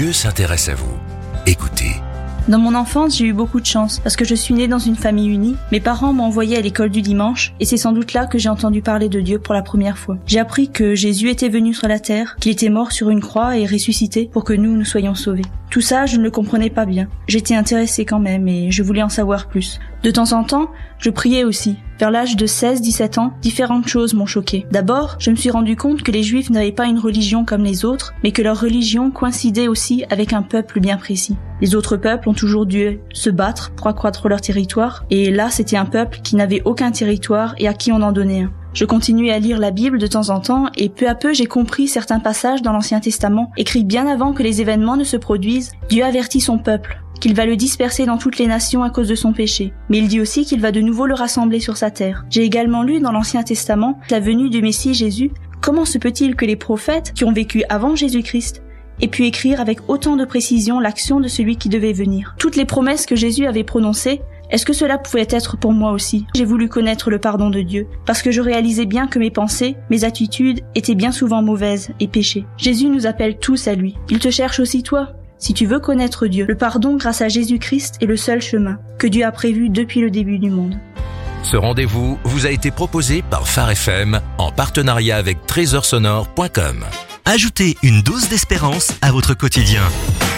Dieu s'intéresse à vous. Écoutez. Dans mon enfance, j'ai eu beaucoup de chance parce que je suis née dans une famille unie. Mes parents m'ont envoyée à l'école du dimanche et c'est sans doute là que j'ai entendu parler de Dieu pour la première fois. J'ai appris que Jésus était venu sur la terre, qu'il était mort sur une croix et ressuscité pour que nous soyons sauvés. Tout ça, je ne le comprenais pas bien. J'étais intéressée quand même et je voulais en savoir plus. De temps en temps, je priais aussi. Vers l'âge de 16-17 ans, différentes choses m'ont choquée. D'abord, je me suis rendu compte que les Juifs n'avaient pas une religion comme les autres, mais que leur religion coïncidait aussi avec un peuple bien précis. Les autres peuples ont toujours dû se battre pour accroître leur territoire, et là, c'était un peuple qui n'avait aucun territoire et à qui on en donnait un. Je continuais à lire la Bible de temps en temps et peu à peu j'ai compris certains passages dans l'Ancien Testament écrits bien avant que les événements ne se produisent. Dieu avertit son peuple qu'il va le disperser dans toutes les nations à cause de son péché. Mais il dit aussi qu'il va de nouveau le rassembler sur sa terre. J'ai également lu dans l'Ancien Testament la venue du Messie Jésus. Comment se peut-il que les prophètes qui ont vécu avant Jésus-Christ aient pu écrire avec autant de précision l'action de celui qui devait venir? Toutes les promesses que Jésus avait prononcées, est-ce que cela pouvait être pour moi aussi? J'ai voulu connaître le pardon de Dieu, parce que je réalisais bien que mes pensées, mes attitudes étaient bien souvent mauvaises et péchées. Jésus nous appelle tous à lui. Il te cherche aussi toi. Si tu veux connaître Dieu, le pardon grâce à Jésus-Christ est le seul chemin que Dieu a prévu depuis le début du monde. Ce rendez-vous vous a été proposé par Phare FM en partenariat avec trésorsonore.com. Ajoutez une dose d'espérance à votre quotidien.